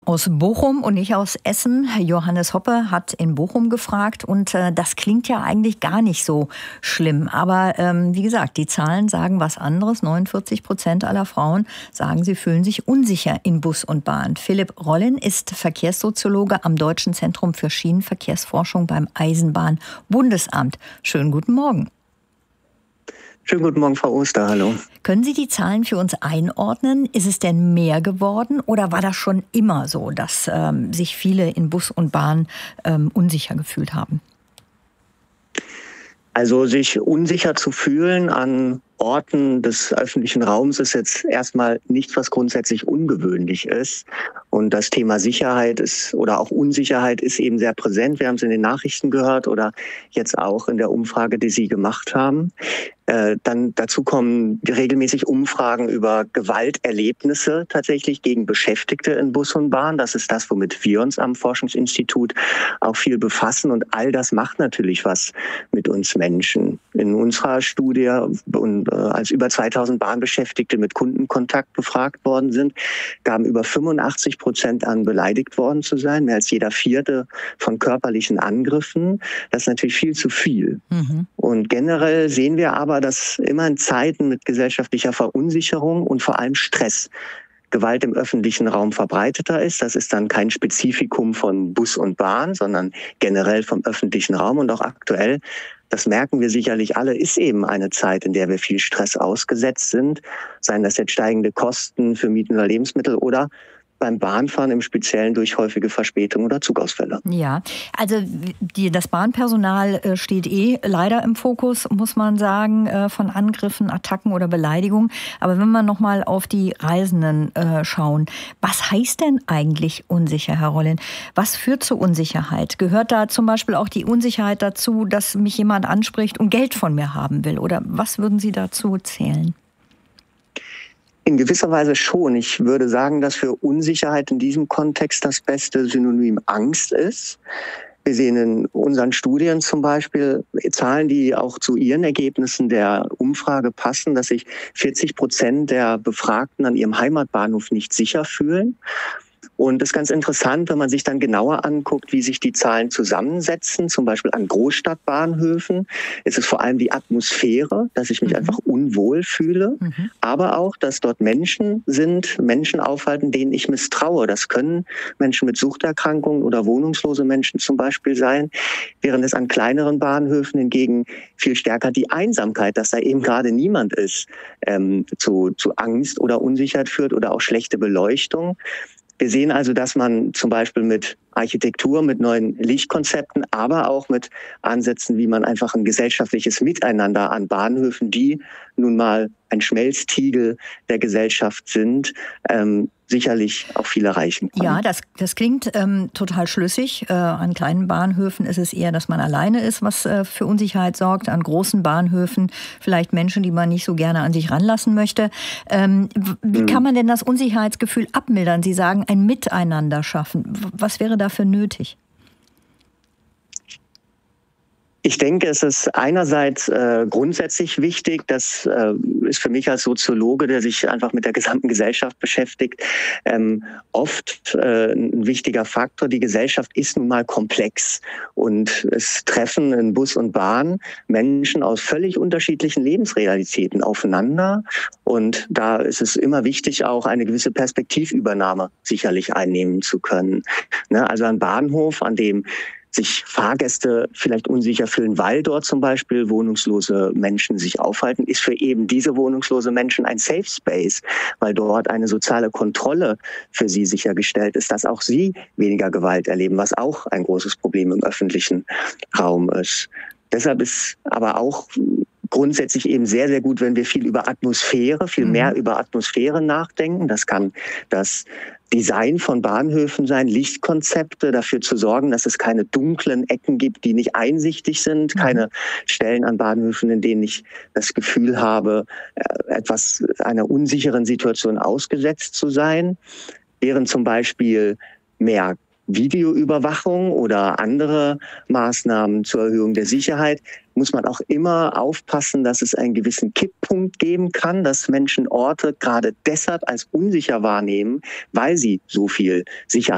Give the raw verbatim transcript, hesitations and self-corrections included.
Aus Bochum und nicht aus Essen. Johannes Hoppe hat in Bochum gefragt und äh, das klingt ja eigentlich gar nicht so schlimm. Aber ähm, wie gesagt, die Zahlen sagen was anderes. neunundvierzig Prozent aller Frauen sagen, sie fühlen sich unsicher in Bus und Bahn. Philipp Rollin ist Verkehrssoziologe am Deutschen Zentrum für Schienenverkehrsforschung beim Eisenbahnbundesamt. Schönen guten Morgen. Schönen guten Morgen, Frau Oster, hallo. Können Sie die Zahlen für uns einordnen? Ist es denn mehr geworden oder war das schon immer so, dass ähm, sich viele in Bus und Bahn ähm, unsicher gefühlt haben? Also sich unsicher zu fühlen an Orten des öffentlichen Raums ist jetzt erstmal nichts, was grundsätzlich ungewöhnlich ist. Und das Thema Sicherheit ist oder auch Unsicherheit ist eben sehr präsent. Wir haben es in den Nachrichten gehört oder jetzt auch in der Umfrage, die Sie gemacht haben. Äh, dann dazu kommen regelmäßig Umfragen über Gewalterlebnisse tatsächlich gegen Beschäftigte in Bus und Bahn. Das ist das, womit wir uns am Forschungsinstitut auch viel befassen. Und all das macht natürlich was mit uns Menschen. In unserer Studie und als über zweitausend Bahnbeschäftigte mit Kundenkontakt befragt worden sind, gaben über fünfundachtzig Prozent an, beleidigt worden zu sein, mehr als jeder Vierte von körperlichen Angriffen. Das ist natürlich viel zu viel. Mhm. Und generell sehen wir aber, dass immer in Zeiten mit gesellschaftlicher Verunsicherung und vor allem Stress Gewalt im öffentlichen Raum verbreiteter ist. Das ist dann kein Spezifikum von Bus und Bahn, sondern generell vom öffentlichen Raum. Und auch aktuell, das merken wir sicherlich alle, ist eben eine Zeit, in der wir viel Stress ausgesetzt sind. Seien das jetzt steigende Kosten für Mieten oder Lebensmittel oder beim Bahnfahren im Speziellen durch häufige Verspätungen oder Zugausfälle. Ja, also die, das Bahnpersonal äh, steht eh leider im Fokus, muss man sagen, äh, von Angriffen, Attacken oder Beleidigungen. Aber wenn wir noch mal auf die Reisenden äh, schauen, was heißt denn eigentlich unsicher, Herr Rollin? Was führt zur Unsicherheit? Gehört da zum Beispiel auch die Unsicherheit dazu, dass mich jemand anspricht und Geld von mir haben will? Oder was würden Sie dazu zählen? In gewisser Weise schon. Ich würde sagen, dass für Unsicherheit in diesem Kontext das beste Synonym Angst ist. Wir sehen in unseren Studien zum Beispiel Zahlen, die auch zu Ihren Ergebnissen der Umfrage passen, dass sich vierzig Prozent der Befragten an ihrem Heimatbahnhof nicht sicher fühlen. Und das ist ganz interessant, wenn man sich dann genauer anguckt, wie sich die Zahlen zusammensetzen. Zum Beispiel an Großstadtbahnhöfen ist es vor allem die Atmosphäre, dass ich mich mhm. einfach unwohl fühle. Mhm. Aber auch, dass dort Menschen sind, Menschen aufhalten, denen ich misstraue. Das können Menschen mit Suchterkrankungen oder wohnungslose Menschen zum Beispiel sein. Während es an kleineren Bahnhöfen hingegen viel stärker die Einsamkeit, dass da eben gerade niemand ist, ähm, zu, zu Angst oder Unsicherheit führt oder auch schlechte Beleuchtung. Wir sehen also, dass man zum Beispiel mit Architektur, mit neuen Lichtkonzepten, aber auch mit Ansätzen, wie man einfach ein gesellschaftliches Miteinander an Bahnhöfen, die nun mal ein Schmelztiegel der Gesellschaft sind, ähm, sicherlich auch viel erreichen kann. Ja, das, das klingt ähm, total schlüssig. Äh, an kleinen Bahnhöfen ist es eher, dass man alleine ist, was äh, für Unsicherheit sorgt. An großen Bahnhöfen vielleicht Menschen, die man nicht so gerne an sich ranlassen möchte. Ähm, wie mhm. kann man denn das Unsicherheitsgefühl abmildern? Sie sagen, ein Miteinander schaffen. Was wäre dafür nötig? Ich denke, es ist einerseits äh, grundsätzlich wichtig, das äh, ist für mich als Soziologe, der sich einfach mit der gesamten Gesellschaft beschäftigt, ähm, oft äh, ein wichtiger Faktor. Die Gesellschaft ist nun mal komplex und es treffen in Bus und Bahn Menschen aus völlig unterschiedlichen Lebensrealitäten aufeinander und da ist es immer wichtig, auch eine gewisse Perspektivübernahme sicherlich einnehmen zu können. Ne? Also ein Bahnhof, an dem sich Fahrgäste vielleicht unsicher fühlen, weil dort zum Beispiel wohnungslose Menschen sich aufhalten, ist für eben diese wohnungslose Menschen ein Safe Space, weil dort eine soziale Kontrolle für sie sichergestellt ist, dass auch sie weniger Gewalt erleben, was auch ein großes Problem im öffentlichen Raum ist. Deshalb ist aber auch grundsätzlich eben sehr, sehr gut, wenn wir viel über Atmosphäre, viel mehr über Atmosphäre nachdenken. Das kann das Design von Bahnhöfen sein, Lichtkonzepte, dafür zu sorgen, dass es keine dunklen Ecken gibt, die nicht einsichtig sind, mhm. keine Stellen an Bahnhöfen, in denen ich das Gefühl habe, etwas einer unsicheren Situation ausgesetzt zu sein, während zum Beispiel mehr Videoüberwachung oder andere Maßnahmen zur Erhöhung der Sicherheit, muss man auch immer aufpassen, dass es einen gewissen Kipppunkt geben kann, dass Menschen Orte gerade deshalb als unsicher wahrnehmen, weil sie so viel Sicherheit